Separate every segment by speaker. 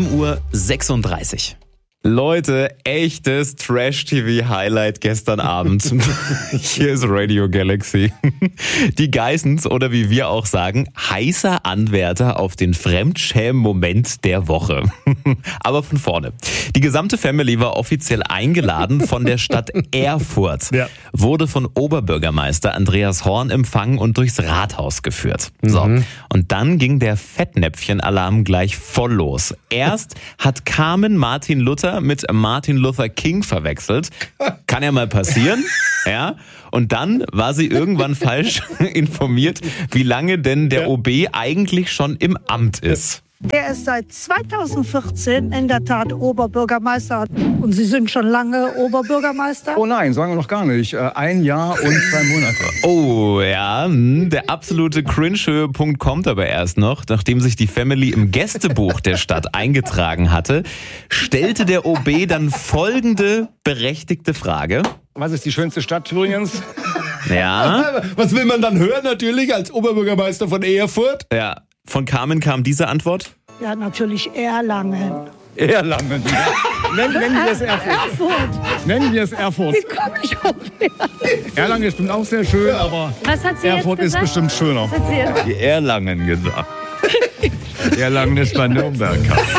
Speaker 1: 7:36 Uhr. Leute, echtes Trash-TV-Highlight gestern Abend. Hier ist Radio Galaxy. Die Geissens, oder wie wir auch sagen, heißer Anwärter auf den Fremdschämen-Moment der Woche. Aber von vorne. Die gesamte Family war offiziell eingeladen von der Stadt Erfurt. Ja. Wurde von Oberbürgermeister Andreas Horn empfangen und durchs Rathaus geführt. So. Und dann ging der Fettnäpfchen-Alarm gleich voll los. Erst hat Carmen Martin Luther mit Martin Luther King verwechselt. Kann ja mal passieren. Ja. Und dann war sie irgendwann falsch informiert, wie lange denn der OB eigentlich schon im Amt ist.
Speaker 2: Er ist seit 2014 in der Tat Oberbürgermeister. Und Sie sind schon lange Oberbürgermeister?
Speaker 3: Oh nein, sagen wir noch gar nicht. 1 Jahr und 2 Monate.
Speaker 1: Oh ja, der absolute Cringe-Höhepunkt kommt aber erst noch. Nachdem sich die Family im Gästebuch der Stadt eingetragen hatte, stellte der OB dann folgende berechtigte Frage.
Speaker 3: Was ist die schönste Stadt Thüringens?
Speaker 1: Ja.
Speaker 4: Was will man dann hören natürlich als Oberbürgermeister von Erfurt?
Speaker 1: Ja. Von Carmen kam diese Antwort?
Speaker 2: Ja, natürlich Erlangen.
Speaker 3: Erlangen. Nennen wir es Erfurt. Nennen wir es Erfurt.
Speaker 2: Wie komme ich auf
Speaker 3: Erlangen ist bestimmt auch sehr schön, aber
Speaker 5: Was hat sie
Speaker 3: Erfurt
Speaker 5: jetzt
Speaker 3: ist bestimmt schöner.
Speaker 5: Was hat sie jetzt?
Speaker 6: Die Erlangen gesagt. Erlangen ist bei Nürnberg.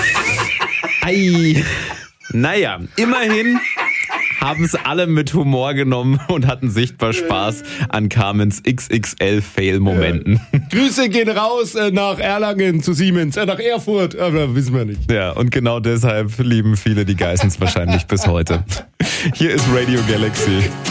Speaker 1: Ei. Naja, immerhin haben es alle mit Humor genommen und hatten sichtbar Spaß an Carmens XXL-Fail-Momenten.
Speaker 4: Grüße gehen raus nach Erlangen zu Siemens, nach Erfurt, aber wissen wir nicht.
Speaker 1: Ja, und genau deshalb lieben viele die Geissens wahrscheinlich bis heute. Hier ist Radio Galaxy.